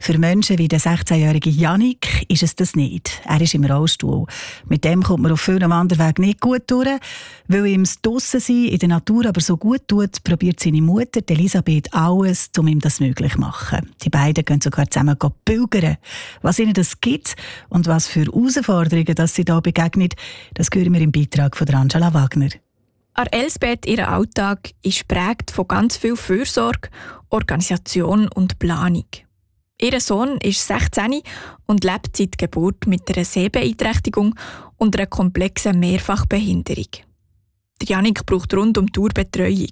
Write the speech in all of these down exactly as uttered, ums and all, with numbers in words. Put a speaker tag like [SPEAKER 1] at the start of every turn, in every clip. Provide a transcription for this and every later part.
[SPEAKER 1] Für Menschen wie der sechzehnjährige Yannick ist es das nicht. Er ist im Rollstuhl. Mit dem kommt man auf vielen Wanderwegen nicht gut durch. Weil ihm das Draussen-Sein in der Natur aber so gut tut, probiert seine Mutter, Elisabeth, alles, um ihm das möglich zu machen. Die beiden gehen sogar zusammen pilgern. Was ihnen das gibt und was für Herausforderungen dass sie da begegnen, das hören wir im Beitrag von Angela Wagner.
[SPEAKER 2] An Elsbeth, ihr Alltag ist geprägt von ganz viel Fürsorge, Organisation und Planung. Ihr Sohn ist sechzehn und lebt seit Geburt mit einer Sehbeeinträchtigung und einer komplexen Mehrfachbehinderung. Der Yannick braucht rund um die Uhr Betreuung.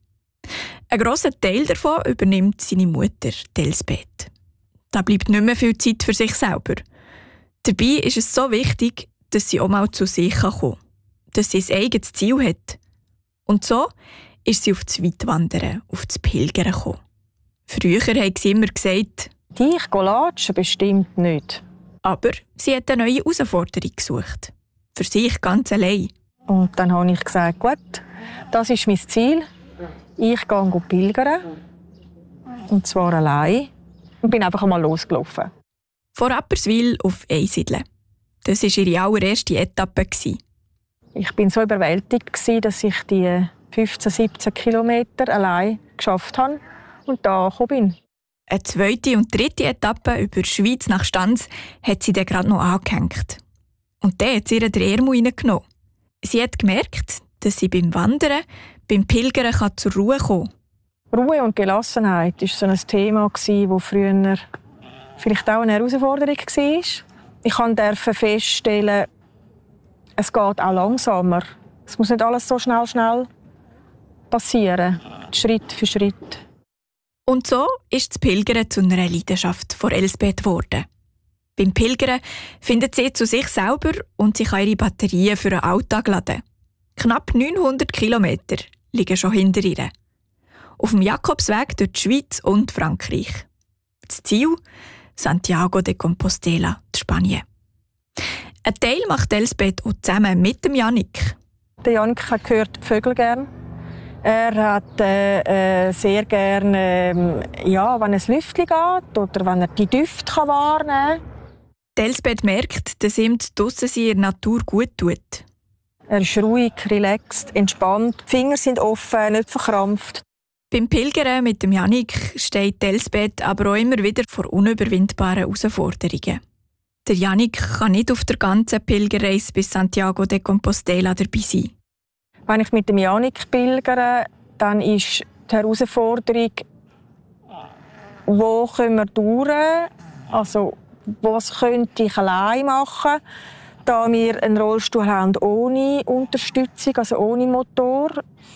[SPEAKER 2] Ein grosser Teil davon übernimmt seine Mutter, Elsbeth. Da bleibt nicht mehr viel Zeit für sich selber. Dabei ist es so wichtig, dass sie auch mal zu sich kommen kann, dass sie ein eigenes Ziel hat. Und so ist sie auf das Weitwandern, auf das Pilgern gekommen. Früher haben sie immer gesagt,
[SPEAKER 3] dich latschen bestimmt nicht.
[SPEAKER 2] Aber sie hat eine neue Herausforderung gesucht. Für sich ganz allein.
[SPEAKER 3] Und dann habe ich gesagt, gut, das ist mein Ziel. Ich gehe pilgern. Und zwar allein. Und bin einfach einmal losgelaufen.
[SPEAKER 2] Von Rapperswil auf Einsiedeln. Das war ihre allererste Etappe.
[SPEAKER 3] Ich war so überwältigt, dass ich die fünfzehn, siebzehn Kilometer allein geschafft habe und da gekommen bin.
[SPEAKER 2] Eine zweite und dritte Etappe über die Schweiz nach Stanz hat sie dann gerade noch angehängt. Und dann hat sie ihr den Ärmel reingenommen. Sie hat gemerkt, dass sie beim Wandern, beim Pilgern zur Ruhe kommen kann.
[SPEAKER 3] Ruhe und Gelassenheit war so ein Thema, das früher vielleicht auch eine Herausforderung war. Ich durfte feststellen, es geht auch langsamer. Es muss nicht alles so schnell, schnell passieren. Schritt für Schritt.
[SPEAKER 2] Und so ist das Pilgern zu einer Leidenschaft von Elsbeth geworden. Beim Pilgern findet sie zu sich selber und sie kann ihre Batterien für den Alltag laden. Knapp neunhundert Kilometer liegen schon hinter ihr. Auf dem Jakobsweg durch die Schweiz und Frankreich. Das Ziel? Santiago de Compostela, Spanien. Ein Teil macht Elsbeth auch zusammen mit dem Yannick.
[SPEAKER 3] Der Yannick hört die Vögel gern. Er hat äh, sehr gerne, äh, ja, wenn es Lüftchen geht oder wenn er die Düfte kann wahrnehmen kann.
[SPEAKER 2] Elsbeth merkt, dass ihm das Draussen in der Natur gut tut.
[SPEAKER 3] Er ist ruhig, relaxed, entspannt. Die Finger sind offen, nicht verkrampft.
[SPEAKER 2] Beim Pilgern mit dem Yannick steht Elsbeth aber auch immer wieder vor unüberwindbaren Herausforderungen. Der Yannick kann nicht auf der ganzen Pilgerreise bis Santiago de Compostela dabei sein.
[SPEAKER 3] Wenn ich mit dem Yannick pilgere, dann ist die Herausforderung, wo können wir durch? Also, was könnte ich allein machen, da wir einen Rollstuhl haben ohne Unterstützung, also ohne Motor,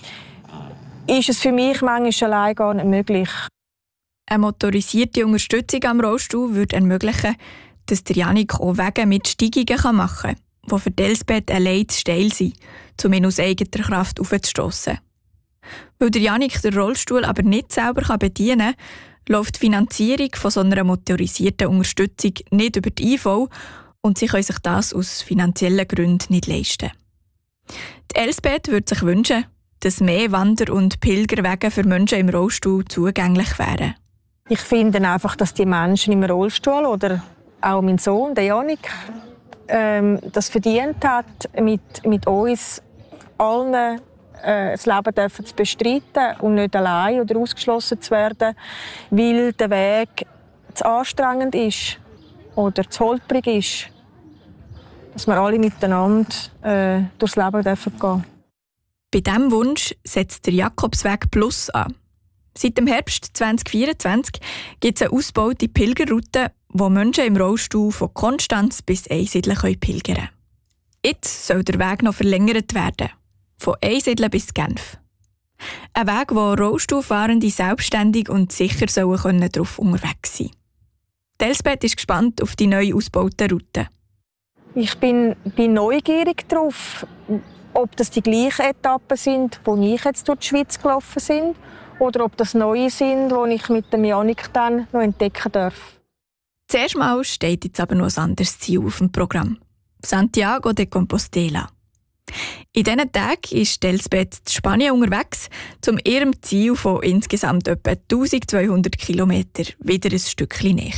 [SPEAKER 3] ist es für mich manchmal allein gar nicht möglich.
[SPEAKER 2] Eine motorisierte Unterstützung am Rollstuhl würde ermöglichen, dass der Yannick auch Wege mit Steigungen machen kann, die für Elsbeth allein zu steil sind, um ihn aus eigener Kraft aufzustossen. Weil der Yannick den Rollstuhl aber nicht selber bedienen kann, läuft die Finanzierung von so einer motorisierten Unterstützung nicht über die I V und sie können sich das aus finanziellen Gründen nicht leisten. Die Elsbeth würde sich wünschen, dass mehr Wander- und Pilgerwege für Menschen im Rollstuhl zugänglich wären.
[SPEAKER 3] Ich finde einfach, dass die Menschen im Rollstuhl oder auch mein Sohn, der Yannick, ähm, das verdient hat, mit, mit uns allen äh, das Leben dürfen zu bestreiten und nicht allein oder ausgeschlossen zu werden, weil der Weg zu anstrengend ist oder zu holprig ist. Dass wir alle miteinander äh, durchs Leben dürfen gehen.
[SPEAKER 2] Bei diesem Wunsch setzt der Jakobsweg Plus an. Seit dem Herbst zwanzig vierundzwanzig gibt es eine ausgebaute Pilgerroute, wo Menschen im Rollstuhl von Konstanz bis Einsiedeln pilgern können. Jetzt soll der Weg noch verlängert werden. Von Einsiedeln bis Genf. Ein Weg, wo Rollstuhlfahrende selbstständig und sicher sollen darauf unterwegs sein können. Elsbeth ist gespannt auf die neu ausgebauten Routen.
[SPEAKER 3] Ich bin, bin neugierig darauf, ob das die gleichen Etappen sind, die ich jetzt durch die Schweiz gelaufen bin, oder ob das neue sind, die ich mit dem Yannick dann noch entdecken darf.
[SPEAKER 2] Zuerst mal steht jetzt aber noch ein anderes Ziel auf dem Programm. Santiago de Compostela. In diesen Tagen ist Elsbeth in Spanien unterwegs, um ihrem Ziel von insgesamt etwa eintausendzweihundert Kilometern wieder ein Stückchen näher